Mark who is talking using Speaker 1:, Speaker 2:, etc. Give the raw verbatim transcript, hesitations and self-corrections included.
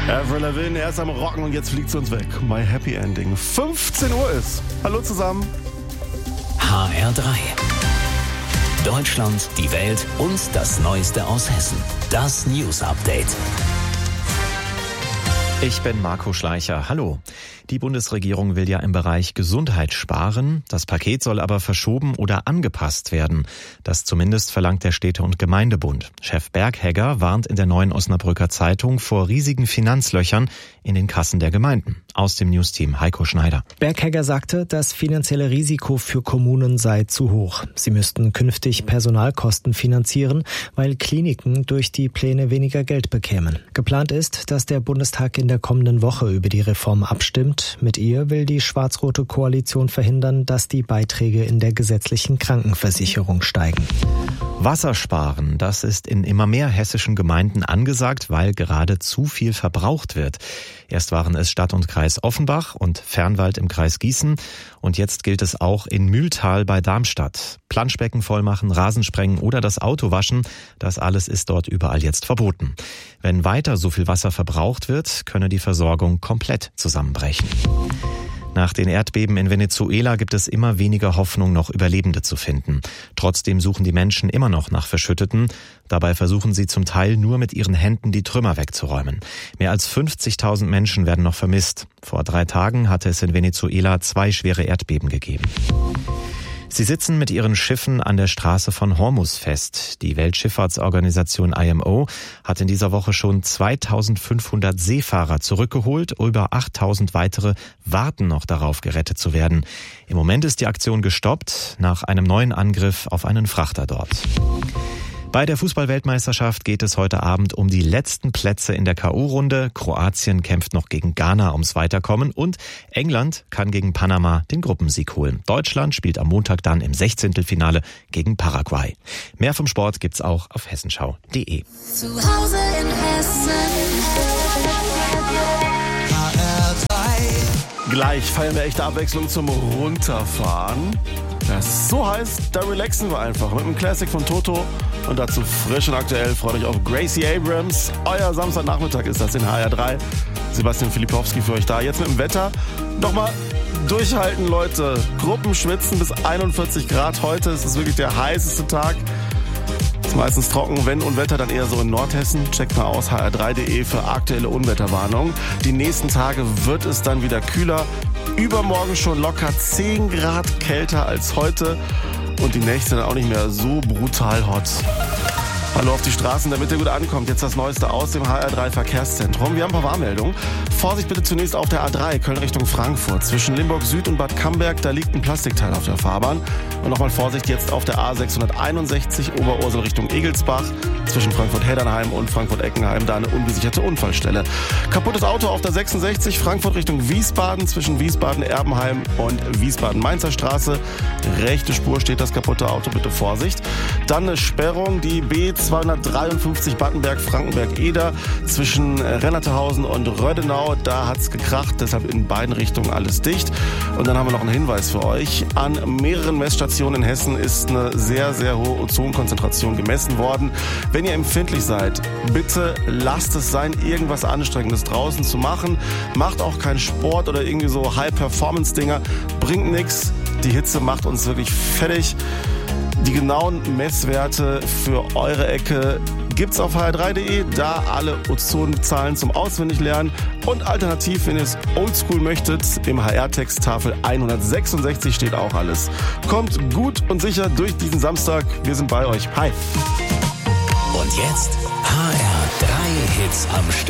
Speaker 1: Avril Lavigne, erst am Rocken und jetzt fliegt sie uns weg. My Happy Ending. fünfzehn Uhr ist. Hallo zusammen.
Speaker 2: H R drei. Deutschland, die Welt und das Neueste aus Hessen. Das News Update.
Speaker 3: Ich bin Marco Schleicher. Hallo. Die Bundesregierung will ja im Bereich Gesundheit sparen. Das Paket soll aber verschoben oder angepasst werden. Das zumindest verlangt der Städte- und Gemeindebund. Chef Berghegger warnt in der Neuen Osnabrücker Zeitung vor riesigen Finanzlöchern in den Kassen der Gemeinden. Aus dem Newsteam Heiko Schneider.
Speaker 4: Berghegger sagte, das finanzielle Risiko für Kommunen sei zu hoch. Sie müssten künftig Personalkosten finanzieren, weil Kliniken durch die Pläne weniger Geld bekämen. Geplant ist, dass der Bundestag in der kommenden Woche über die Reform abstimmt. Mit ihr will die schwarz-rote Koalition verhindern, dass die Beiträge in der gesetzlichen Krankenversicherung steigen.
Speaker 3: Wassersparen, das ist in immer mehr hessischen Gemeinden angesagt, weil gerade zu viel verbraucht wird. Erst waren es Stadt und Kreis Offenbach und Fernwald im Kreis Gießen und jetzt gilt es auch in Mühltal bei Darmstadt. Planschbecken vollmachen, Rasen sprengen oder das Auto waschen, das alles ist dort überall jetzt verboten. Wenn weiter so viel Wasser verbraucht wird, könne die Versorgung komplett zusammenbrechen. Nach den Erdbeben in Venezuela gibt es immer weniger Hoffnung, noch Überlebende zu finden. Trotzdem suchen die Menschen immer noch nach Verschütteten. Dabei versuchen sie zum Teil nur mit ihren Händen die Trümmer wegzuräumen. Mehr als fünfzigtausend Menschen werden noch vermisst. Vor drei Tagen hatte es in Venezuela zwei schwere Erdbeben gegeben. Sie sitzen mit ihren Schiffen an der Straße von Hormuz fest. Die Weltschifffahrtsorganisation I M O hat in dieser Woche schon zweitausendfünfhundert Seefahrer zurückgeholt. Über achttausend weitere warten noch darauf, gerettet zu werden. Im Moment ist die Aktion gestoppt nach einem neuen Angriff auf einen Frachter dort. Bei der Fußball-Weltmeisterschaft geht es heute Abend um die letzten Plätze in der K O-Runde. Kroatien kämpft noch gegen Ghana ums Weiterkommen und England kann gegen Panama den Gruppensieg holen. Deutschland spielt am Montag dann im Sechzehntelfinale gegen Paraguay. Mehr vom Sport gibt's auch auf hessenschau punkt de.
Speaker 5: Zu Hause in Hessen.
Speaker 1: H R drei. Gleich feiern wir echte Abwechslung zum Runterfahren. Das ist so heiß, da relaxen wir einfach mit einem Classic von Toto und dazu frisch und aktuell. Freut euch auf Gracie Abrams. Euer Samstagnachmittag ist das in H R drei. Sebastian Filipowski für euch da. Jetzt mit dem Wetter. Nochmal durchhalten, Leute. Gruppen schwitzen bis einundvierzig Grad. Heute ist es wirklich der heißeste Tag. Ist meistens trocken, wenn Unwetter, dann eher so in Nordhessen. Checkt mal aus h r drei punkt de für aktuelle Unwetterwarnung. Die nächsten Tage wird es dann wieder kühler. Übermorgen schon locker zehn Grad kälter als heute. Und die Nächte dann auch nicht mehr so brutal hot. Hallo auf die Straßen, damit ihr gut ankommt. Jetzt das Neueste aus dem H R drei Verkehrszentrum. Wir haben ein paar Warnmeldungen. Vorsicht bitte zunächst auf der A drei, Köln Richtung Frankfurt. Zwischen Limburg Süd und Bad Camberg, da liegt ein Plastikteil auf der Fahrbahn. Und nochmal Vorsicht jetzt auf der A sechshunderteinundsechzig, Oberursel Richtung Egelsbach. Zwischen Frankfurt-Heddernheim und Frankfurt-Eckenheim, da eine unbesicherte Unfallstelle. Kaputtes Auto auf der sechsundsechzig, Frankfurt Richtung Wiesbaden. Zwischen Wiesbaden-Erbenheim und Wiesbaden-Mainzer Straße. Rechte Spur steht das kaputte Auto, bitte Vorsicht. Dann eine Sperrung, die B zweihundertdreiundfünfzig Battenberg-Frankenberg-Eder zwischen Rennertehausen und Rödenau. Da hat's gekracht, deshalb in beiden Richtungen alles dicht. Und dann haben wir noch einen Hinweis für euch. An mehreren Messstationen in Hessen ist eine sehr, sehr hohe Ozonkonzentration gemessen worden. Wenn ihr empfindlich seid, bitte lasst es sein, irgendwas Anstrengendes draußen zu machen. Macht auch keinen Sport oder irgendwie so High-Performance-Dinger. Bringt nichts. Die Hitze macht uns wirklich fertig. Die genauen Messwerte für eure Ecke gibt's auf h r drei punkt de. Da alle Ozonzahlen zum Auswendiglernen. Und alternativ, wenn ihr es oldschool möchtet, im H R-Text Tafel hundertsechsundsechzig steht auch alles. Kommt gut und sicher durch diesen Samstag. Wir sind bei euch. Hi.
Speaker 2: Und jetzt H R drei Hits am Stück.